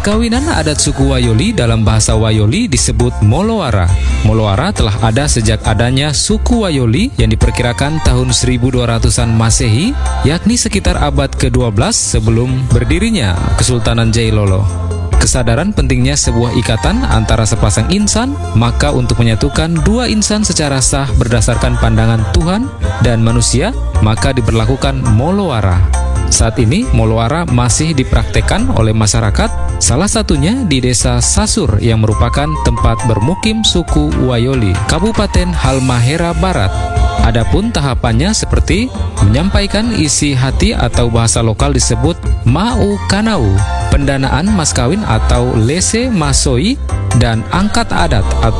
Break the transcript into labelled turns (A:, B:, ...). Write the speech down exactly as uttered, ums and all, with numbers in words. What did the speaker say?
A: Perkawinan adat suku Wayoli dalam bahasa Wayoli disebut Moloara. Moloara telah ada sejak adanya suku Wayoli yang diperkirakan tahun seribu dua ratusan Masehi, yakni sekitar abad kedua belas sebelum berdirinya Kesultanan Jailolo. Kesadaran pentingnya sebuah ikatan antara sepasang insan, maka untuk menyatukan dua insan secara sah berdasarkan pandangan Tuhan dan manusia, maka diberlakukan Moloara. Saat ini, Moloara masih dipraktekkan oleh masyarakat, salah satunya di desa Sasur yang merupakan tempat bermukim suku Wayoli, Kabupaten Halmahera Barat. Adapun tahapannya seperti menyampaikan isi hati atau bahasa lokal disebut Mau Kanau, pendanaan mas kawin atau lese masoi, dan angkat adat atau